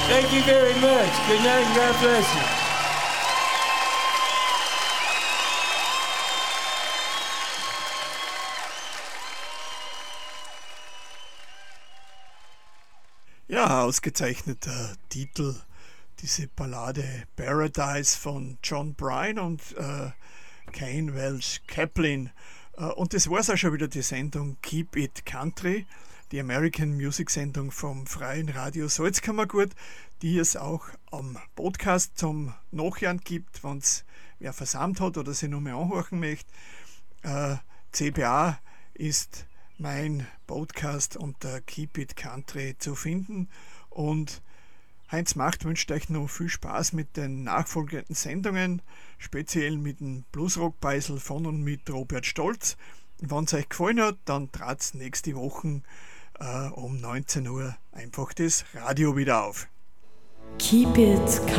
Thank you very much. Good night and God bless you. Ja, ausgezeichneter Titel, diese Ballade Paradise von John Bryan und Cain Welch Kaplan. Und das war es auch schon wieder, die Sendung Keep It Country, die American Music Sendung vom Freien Radio Salzkammergut, die es auch am Podcast zum Nachhören gibt, wenn es wer versammelt hat oder sich nochmal anhören möchte. CBA ist mein Podcast unter Keep It Country zu finden. Und Heinz Macht wünscht euch noch viel Spaß mit den nachfolgenden Sendungen, speziell mit dem Bluesrock-Beisel von und mit Robert Stolz. Wenn es euch gefallen hat, dann trat's nächste Woche um 19 Uhr einfach das Radio wieder auf. Keep it